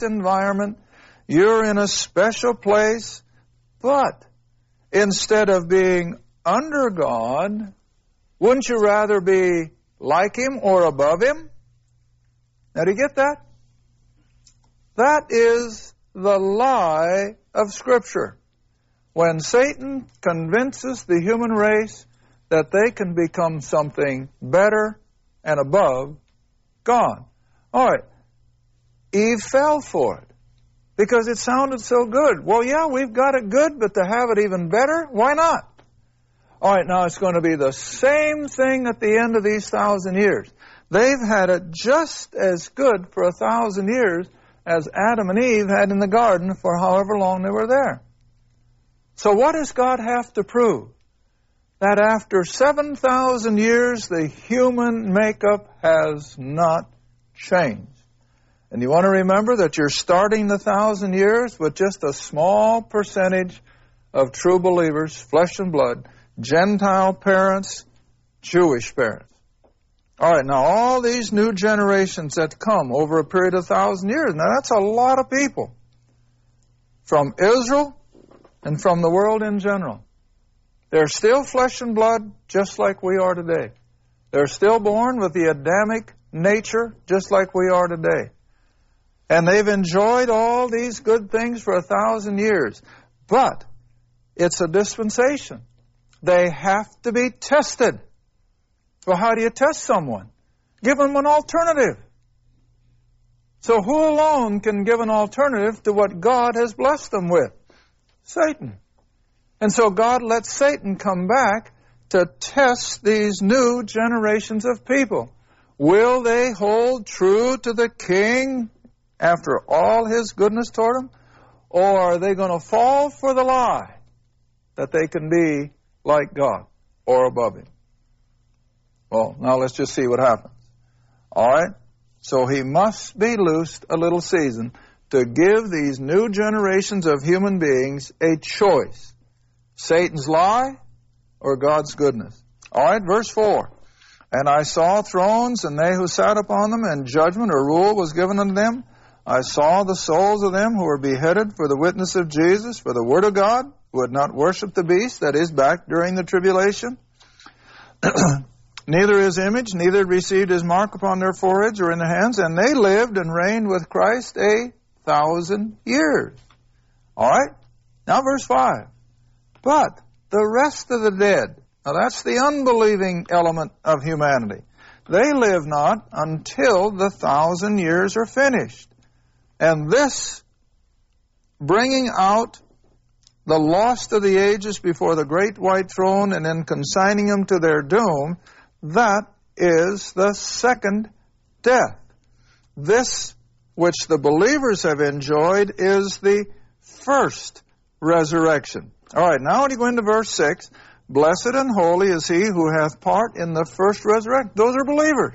environment. You're in a special place. But instead of being under God, wouldn't you rather be like Him or above Him? Now, do you get that? That is the lie of Scripture. When Satan convinces the human race that they can become something better and above God. All right, Eve fell for it because it sounded so good. Well, yeah, we've got it good, but to have it even better, why not? All right, now it's going to be the same thing at the end of these 1,000 years. They've had it just as good for 1,000 years as Adam and Eve had in the garden for however long they were there. So what does God have to prove? That after 7,000 years, the human makeup has not changed. And you want to remember that you're starting the 1,000 years with just a small percentage of true believers, flesh and blood, Gentile parents, Jewish parents. All right, now all these new generations that come over a period of 1,000 years, now that's a lot of people from Israel and from the world in general. They're still flesh and blood just like we are today. They're still born with the Adamic nature just like we are today. And they've enjoyed all these good things for 1,000 years. But it's a dispensation. They have to be tested. Well, how do you test someone? Give them an alternative. So who alone can give an alternative to what God has blessed them with? Satan. And so God lets Satan come back to test these new generations of people. Will they hold true to the king after all his goodness toward them? Or are they going to fall for the lie that they can be like God or above Him? Well, now let's just see what happens. All right? So He must be loosed a little season to give these new generations of human beings a choice. Satan's lie or God's goodness. All right, verse 4. And I saw thrones, and they who sat upon them, and judgment or rule was given unto them. I saw the souls of them who were beheaded for the witness of Jesus, for the word of God, who had not worshipped the beast, that is, back during the tribulation. Neither his image, neither received his mark upon their foreheads or in their hands, and they lived and reigned with Christ 1,000 years. All right? Now verse 5. But the rest of the dead, now that's the unbelieving element of humanity, they live not until the 1,000 years are finished. And this bringing out the lost of the ages before the great white throne and then consigning them to their doom, that is the second death. This, which the believers have enjoyed, is the first resurrection. All right, now when you go into verse 6, blessed and holy is he who hath part in the first resurrection. Those are believers.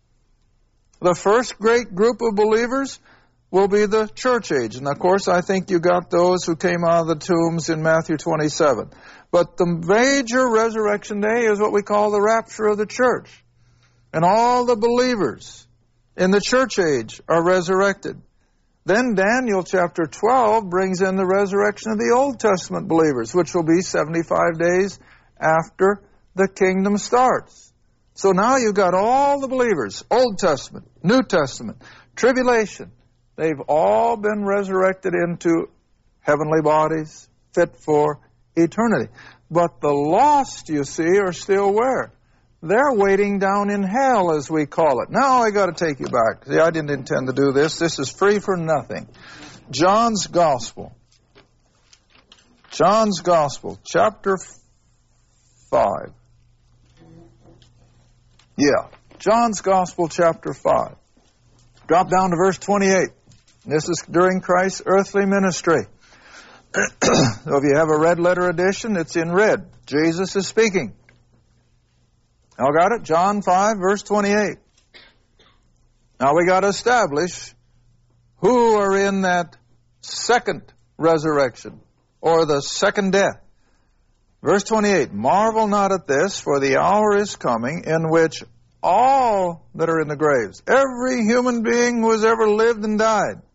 The first great group of believers will be the church age. And of course, I think you got those who came out of the tombs in Matthew 27. But the major resurrection day is what we call the rapture of the church. And all the believers in the church age are resurrected. Then Daniel chapter 12 brings in the resurrection of the Old Testament believers, which will be 75 days after the kingdom starts. So now you've got all the believers, Old Testament, New Testament, tribulation. They've all been resurrected into heavenly bodies fit for eternity. But the lost, you see, are still where? They're waiting down in hell, as we call it. Now I got to take you back. See, I didn't intend to do this. This is free for nothing. John's Gospel. John's Gospel, chapter 5. Yeah, John's Gospel, chapter 5. Drop down to verse 28. This is during Christ's earthly ministry. So if you have a red letter edition, it's in red. Jesus is speaking. Now got it? John 5, verse 28. Now we got to establish who are in that second resurrection or the second death. Verse 28, marvel not at this, for the hour is coming in which all that are in the graves, every human being who has ever lived and died,